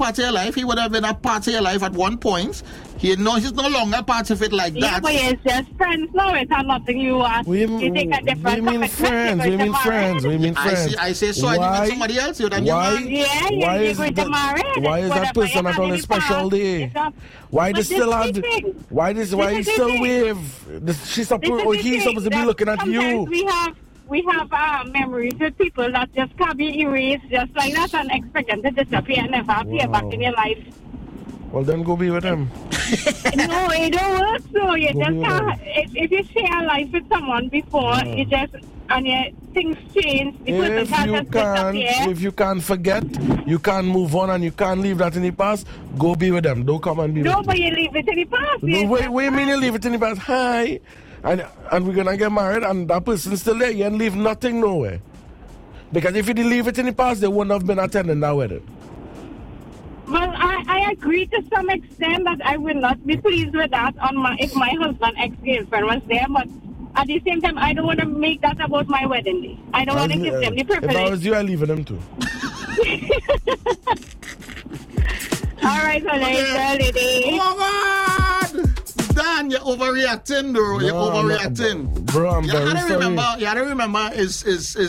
part of your life. He would have been a part of your life at one point. He's no longer part of it like that. But it's just friends now. It's nothing you are. You take a different we mean friends. I say so. Why? I with somebody else. You're Why? Why is that person at on a special day? Why does still have? Why he still wave? He's supposed to be looking at you. We have memories with people that just can't be erased just like that and expect them to disappear and never appear back in your life. Well, then go be with them. No, it don't work so. You just can't. If you share life with someone before, you just, and things change. If you can't forget, you can't move on, and you can't leave that in the past, go be with them. Don't come and be with them. No, but you leave it in the past. No, wait a minute, you leave it in the past. Hi. And we're going to get married, and that person's still there. You ain't leave nothing nowhere. Because if you didn't leave it in the past, they wouldn't have been attending that wedding. Well, I agree to some extent that I will not be pleased with that if my husband, ex-girlfriend was there. But at the same time, I don't want to make that about my wedding day. I don't want to give them the privilege. If I was you, I'd leave them too. All right, lady. Oh, my God! Dan, you're overreacting, bro. You're overreacting. Bro, I'm very sorry. You gotta remember, is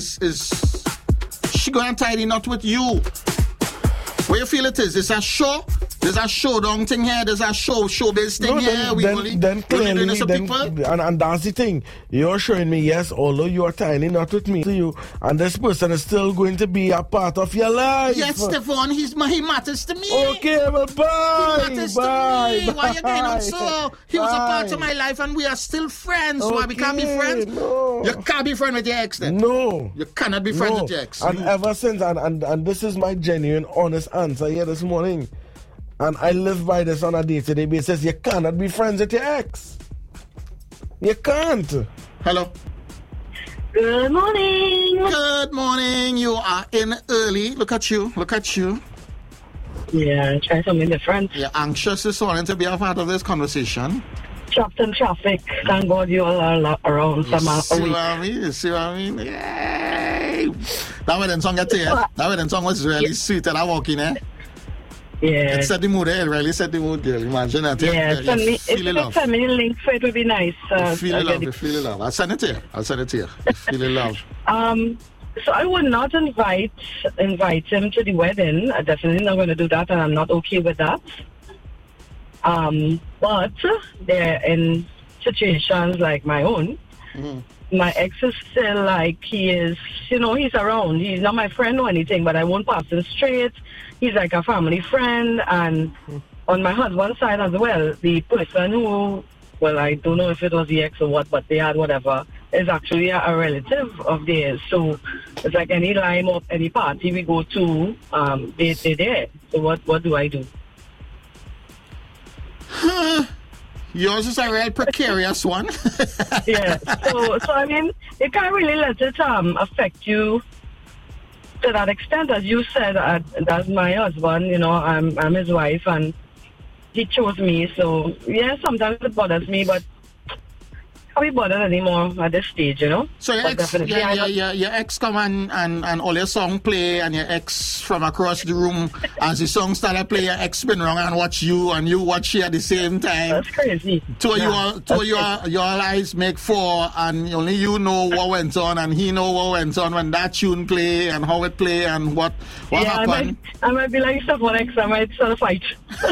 she going to tie the knot with you? What you feel it is? It's a show? There's a showdown thing here. There's a showbiz thing here. Then clearly, and that's the thing. You're showing me, yes, although you are tiny, not with me, to you, and this person is still going to be a part of your life. Yes, Stefan, he matters to me. Okay, well, bye. He matters to me. Why you getting on so? He was a part of my life, and we are still friends. Okay, why we can't be friends? No. You can't be friends with your ex then. No. You cannot be friends with your ex. And ever since, and this is my genuine, honest answer here this morning. And I live by this on a day-to-day basis. You cannot be friends with your ex. You can't. Hello. Good morning. Good morning. You are in early. Look at you. Yeah, try something different. You're anxious this morning to be a part of this conversation. Trapped in traffic. Thank God you all are around. You see what I mean? Yay! That wedding song get here. That wedding song was really sweet and I walk in there. Yeah. It set the mood, it really set the mood, girl. Imagine that. Yeah, send me a link for it would be nice. You feel the love. I'll send it to you. You feel the love. So I would not invite him to the wedding. I'm definitely not going to do that, and I'm not okay with that. But they're in situations like my own. Mm-hmm. My ex is still like, he is, he's around. He's not my friend or anything, but I won't pass him straight. He's like a family friend. And on my husband's side as well, the person who, well, I don't know if it was the ex or what, but they had whatever, is actually a relative of theirs. So it's like any lime or any party we go to, they're there. So what do I do? Yours is a real precarious one. Yeah. So I mean, you can't really let it affect you to that extent, as you said. That's my husband. I'm his wife, and he chose me. So yeah, sometimes it bothers me, but I can't be bothered anymore at this stage, So your ex come and all your song play, and your ex from across the room, as the song started playing, your ex spin around and watch you, and you watch her at the same time. That's crazy. Your eyes make four, and only you know what went on, and he know what went on when that tune play, and how it play, and what happened. I might be like someone ex, I might start a fight.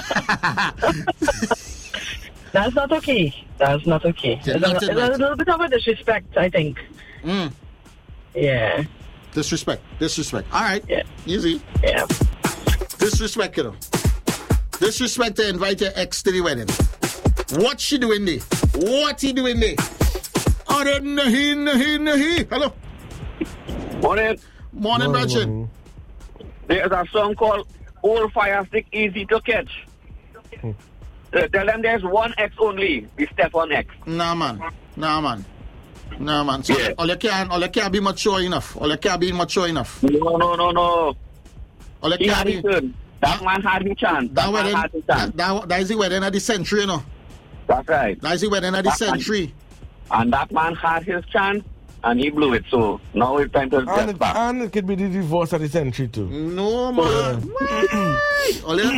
That's not okay. It's a little bit of a disrespect, I think. Yeah. Disrespect. All right. Yeah. Easy. Yeah. Disrespect, Disrespect to invite your ex to the wedding. What she doing there? What he doing there? Hello. Morning, Bridget. There's a song called Old Fire Stick Easy to Catch. Tell them there's one X only, the Stefan X. Nah, man. So yeah. all you can't be mature enough. No. All you He can't had be. his turn. That man had the chance. That is the wedding of the century, That's right. That is the wedding of the century. And that man had his chance, and he blew it. So now it's time to get back. And it could be the divorce of the century too. No, man.